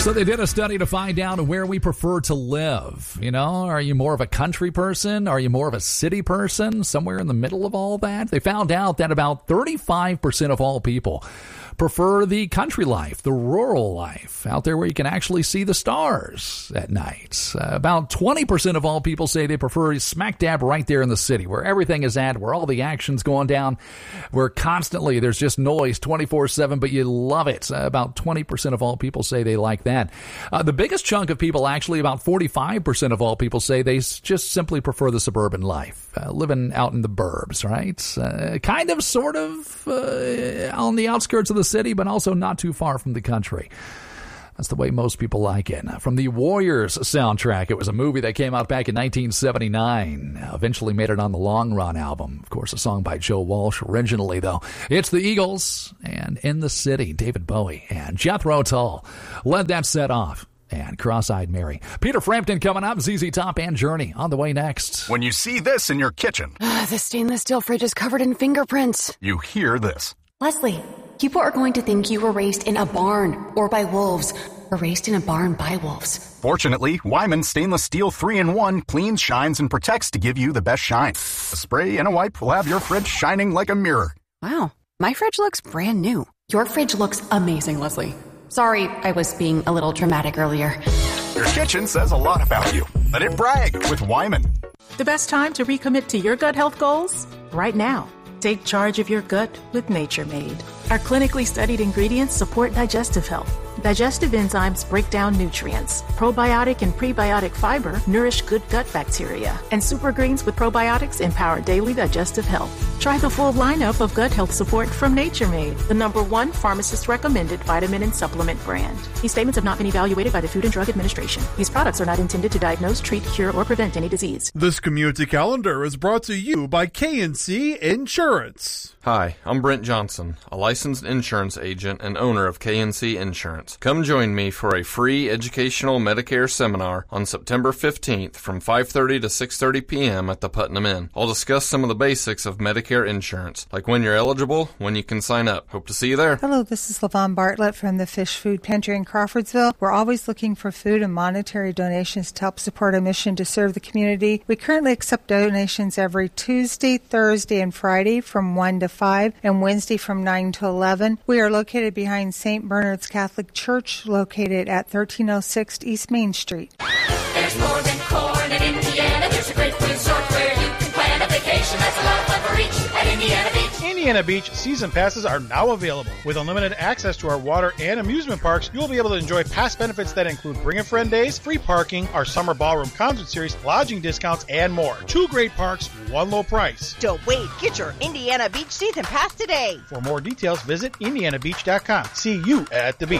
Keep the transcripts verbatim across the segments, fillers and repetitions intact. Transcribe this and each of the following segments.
So they did a study to find out where we prefer to live. You know, are you more of a country person? Are you more of a city person? Somewhere in the middle of all that? They found out that about thirty-five percent of all people prefer the country life, the rural life, out there where you can actually see the stars at night. Uh, about twenty percent of all people say they prefer smack dab right there in the city, where everything is at, where all the action's going down, where constantly there's just noise twenty-four seven, but you love it. Uh, about twenty percent of all people say they like that. Uh, the biggest chunk of people, actually, about forty-five percent of all people say they s- just simply prefer the suburban life, uh, living out in the burbs, right? Uh, kind of, sort of, uh, on the outskirts of the city, but also not too far from the country. That's the way most people like it. From the Warriors soundtrack, it was a movie that came out back in nineteen seventy-nine. Eventually made it on the Long Run album. Of course, a song by Joe Walsh originally, though. It's the Eagles and In the City, David Bowie and Jethro Tull led that set off. And Cross-Eyed Mary. Peter Frampton coming up, Z Z Top and Journey on the way next. When you see this in your kitchen, The stainless steel fridge is covered in fingerprints. you hear this. Leslie, people are going to think you were raised in a barn or by wolves, or raised in a barn by wolves. Fortunately, Wyman Stainless Steel three in one cleans, shines, and protects to give you the best shine. A spray and a wipe will have your fridge shining like a mirror. Wow, my fridge looks brand new. Your fridge looks amazing, Leslie. Sorry, I was being a little dramatic earlier. Your kitchen says a lot about you. Let it brag with Wyman. The best time to recommit to your gut health goals? Right now. Take charge of your gut with Nature Made. Our clinically studied ingredients support digestive health. Digestive enzymes break down nutrients. Probiotic and prebiotic fiber nourish good gut bacteria. And super greens with probiotics empower daily digestive health. Try the full lineup of gut health support from Nature Made, the number one pharmacist-recommended vitamin and supplement brand. These statements have not been evaluated by the Food and Drug Administration. These products are not intended to diagnose, treat, cure, or prevent any disease. This community calendar is brought to you by K and C Insurance. Hi, I'm Brent Johnson, a licensed insurance agent and owner of K and C Insurance. Come join me for a free educational Medicare seminar on September fifteenth from five thirty to six thirty p.m. at the Putnam Inn. I'll discuss some of the basics of Medicare insurance, like when you're eligible, when you can sign up. Hope to see you there. Hello, this is LaVon Bartlett from the Fish Food Pantry in Crawfordsville. We're always looking for food and monetary donations to help support our mission to serve the community. We currently accept donations every Tuesday, Thursday, and Friday from one to five and Wednesday from nine to eleven. We are located behind Saint Bernard's Catholic Church, located at thirteen oh six East Main Street. There's more than corn in Indiana. There's a great resort where you can plan a vacation. That's a lot of fun for each at Indiana Beach. Indiana Beach season passes are now available. With unlimited access to our water and amusement parks, you will be able to enjoy past benefits that include Bring a Friend Days, free parking, our summer ballroom concert series, lodging discounts, and more. Two great parks, one low price. Don't wait. Get your Indiana Beach season pass today. For more details, visit indiana beach dot com. See you at the beach.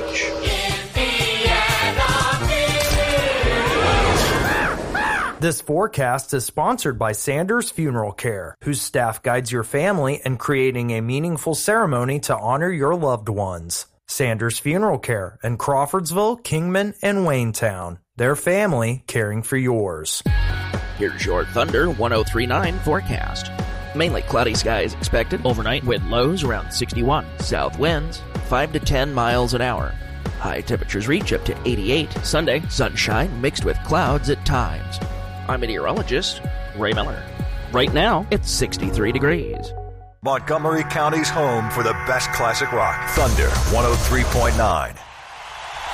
This forecast is sponsored by Sanders Funeral Care, whose staff guides your family in creating a meaningful ceremony to honor your loved ones. Sanders Funeral Care in Crawfordsville, Kingman, and Waynetown. Their family caring for yours. Here's your Thunder one oh three point nine forecast. Mainly cloudy skies expected overnight with lows around sixty-one. South winds five to ten miles an hour. High temperatures reach up to eighty-eight. Sunday, sunshine mixed with clouds at times. I'm meteorologist Ray Miller. Right now, it's sixty-three degrees. Montgomery County's home for the best classic rock. Thunder one oh three point nine.